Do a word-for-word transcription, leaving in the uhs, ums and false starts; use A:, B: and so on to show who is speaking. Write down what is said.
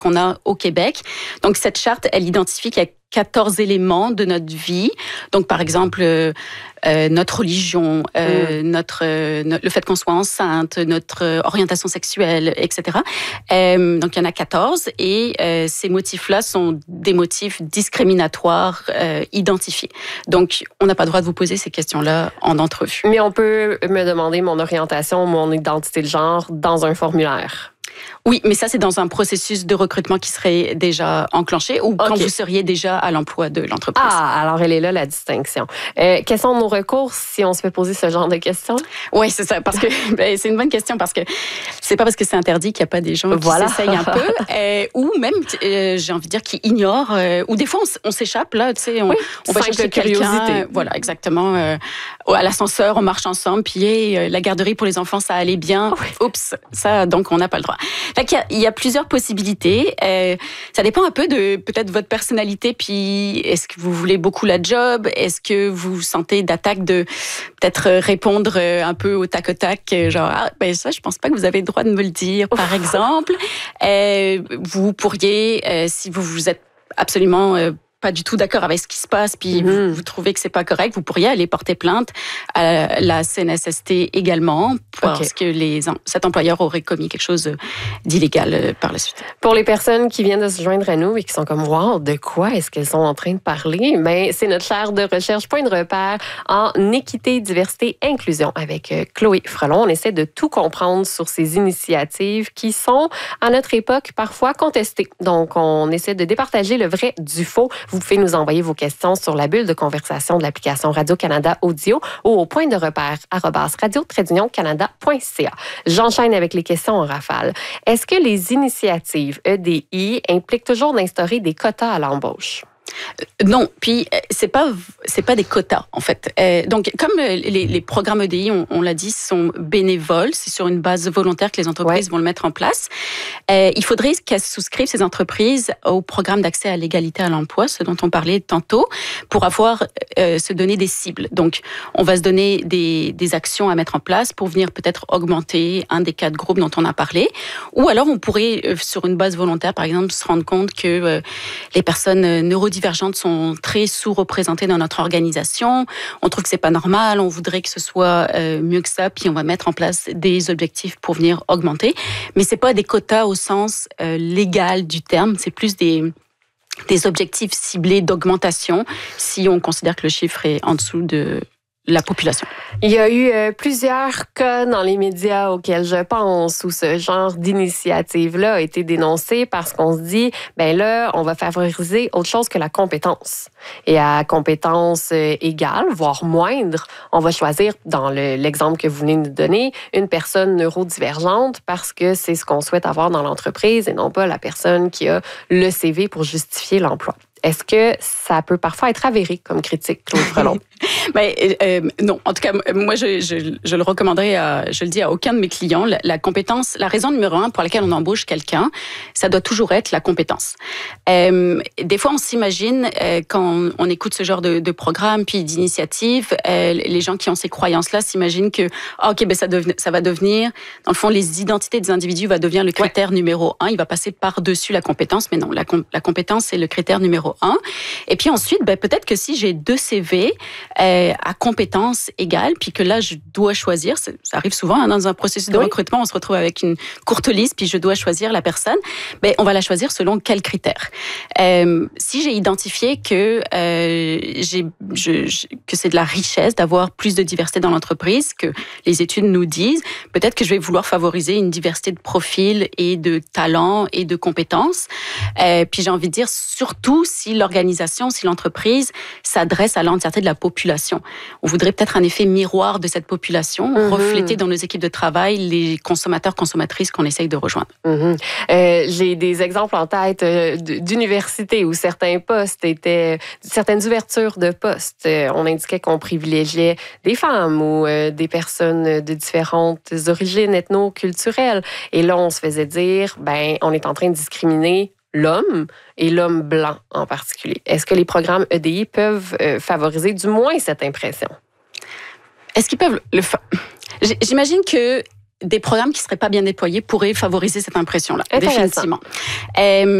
A: qu'on a au Québec. Donc, cette charte, elle identifie qu'il y a quatorze éléments de notre vie. Donc, par exemple, euh, euh, notre religion, euh, mmh. notre, euh, le fait qu'on soit enceinte, notre orientation sexuelle, et cetera. Euh, donc, il y en a quatorze et euh, ces motifs-là sont des motifs discriminatoires euh, identifiés. Donc, on n'a pas le droit de vous poser ces questions-là en entrevue.
B: Mais on peut me demander mon orientation, mon identité de genre dans un formulaire.
A: Oui, mais ça, c'est dans un processus de recrutement qui serait déjà enclenché ou okay. quand vous seriez déjà à l'emploi de l'entreprise.
B: Ah, alors elle est là, la distinction. Euh, quels sont nos recours si on se fait poser ce genre de questions?
A: Oui, c'est ça, parce que ben, c'est une bonne question, parce que c'est pas parce que c'est interdit qu'il n'y a pas des gens
B: voilà.
A: qui s'essayent un peu, euh, ou même, euh, j'ai envie de dire, qui ignorent, euh, ou des fois, on, on s'échappe, là, tu sais, on,
B: oui,
A: on va chercher quelqu'un. Euh, voilà, exactement. Euh, à l'ascenseur, on marche ensemble, puis hey, la garderie pour les enfants, ça allait bien. Oui. Oups, ça, donc on n'a pas le droit. Fait qu'il y a, il y a plusieurs possibilités. Euh, ça dépend un peu de peut-être votre personnalité, puis est-ce que vous voulez beaucoup la job? Est-ce que vous sentez d'attaque de peut-être répondre un peu au tac au tac, genre ah ben ça, je pense pas que vous avez le droit de me le dire, par exemple. Euh, vous pourriez, euh, si vous vous êtes absolument euh, pas du tout d'accord avec ce qui se passe, puis mm-hmm. vous, vous trouvez que c'est pas correct, vous pourriez aller porter plainte à la C N S S T également, parce okay. que les, cet employeur aurait commis quelque chose d'illégal par la suite.
B: Pour les personnes qui viennent de se joindre à nous et qui sont comme « Wow, de quoi est-ce qu'elles sont en train de parler? » Ben, c'est notre chaire de recherche Point de repère en équité, diversité, inclusion avec Chloé Frelon. On essaie de tout comprendre sur ces initiatives qui sont, à notre époque, parfois contestées. Donc, on essaie de départager le vrai du faux. Vous pouvez nous envoyer vos questions sur la bulle de conversation de l'application Radio-Canada Audio ou au point de repère arobase radio-canada point c a. J'enchaîne avec les questions en rafale. Est-ce que les initiatives E D I impliquent toujours d'instaurer des quotas à l'embauche?
A: Non, puis c'est pas c'est pas des quotas en fait. Euh, donc comme les, les programmes E D I, on, on l'a dit, sont bénévoles, c'est sur une base volontaire que les entreprises ouais. vont le mettre en place. Euh, il faudrait qu'elles souscrivent ces entreprises au programme d'accès à l'égalité à l'emploi, ce dont on parlait tantôt, pour avoir euh, se donner des cibles. Donc on va se donner des des actions à mettre en place pour venir peut-être augmenter un des quatre groupes dont on a parlé, ou alors on pourrait euh, sur une base volontaire, par exemple, se rendre compte que euh, les personnes euh, neurodivergentes sont très sous-représentées dans notre organisation. On trouve que c'est pas normal, on voudrait que ce soit euh, mieux que ça, puis on va mettre en place des objectifs pour venir augmenter. Mais c'est pas des quotas au sens euh, légal du terme, c'est plus des des objectifs ciblés d'augmentation si on considère que le chiffre est en dessous de la population.
B: Il y a eu euh, plusieurs cas dans les médias auxquels je pense où ce genre d'initiative-là a été dénoncé parce qu'on se dit, ben là, on va favoriser autre chose que la compétence. Et à compétence euh, égale, voire moindre, on va choisir, dans le, l'exemple que vous venez de nous donner, une personne neurodivergente parce que c'est ce qu'on souhaite avoir dans l'entreprise et non pas la personne qui a le C V pour justifier l'emploi. Est-ce que ça peut parfois être avéré comme critique, Claude Frelon?
A: ben, euh, non, en tout cas, moi, je, je, je le recommanderais, à, je le dis à aucun de mes clients. La, la compétence, la raison numéro un pour laquelle on embauche quelqu'un, ça doit toujours être la compétence. Euh, des fois, on s'imagine, euh, quand on, on écoute ce genre de, de programme puis d'initiative, euh, les gens qui ont ces croyances-là s'imaginent que, ah, ok, ben ça, deven, ça va devenir, dans le fond, les identités des individus va devenir le critère ouais. numéro un. Il va passer par-dessus la compétence, mais non, la, la compétence, c'est le critère numéro un. Et puis ensuite, ben, peut-être que si j'ai deux C V euh, à compétences égales, puis que là, je dois choisir, ça arrive souvent hein, dans un processus de oui. recrutement, on se retrouve avec une courte liste, puis je dois choisir la personne, ben, on va la choisir selon quels critères. Euh, si j'ai identifié que, euh, j'ai, je, je, que c'est de la richesse d'avoir plus de diversité dans l'entreprise, que les études nous disent, peut-être que je vais vouloir favoriser une diversité de profils et de talents et de compétences. Euh, puis j'ai envie de dire, surtout si l'organisation, si l'entreprise s'adresse à l'entièreté de la population. On voudrait peut-être un effet miroir de cette population, mm-hmm. refléter dans nos équipes de travail les consommateurs, consommatrices qu'on essaye de rejoindre.
B: Mm-hmm. Euh, j'ai des exemples en tête euh, d'universités où certains postes étaient, certaines ouvertures de postes, euh, on indiquait qu'on privilégiait des femmes ou euh, des personnes de différentes origines ethno-culturelles. Et là, on se faisait dire, ben, on est en train de discriminer l'homme et l'homme blanc en particulier. Est-ce que les programmes E D I peuvent euh, favoriser du moins cette impression?
A: Est-ce qu'ils peuvent le faire? J'imagine que des programmes qui seraient pas bien déployés pourraient favoriser cette impression-là.
B: Intéressant.
A: Définitivement. Euh,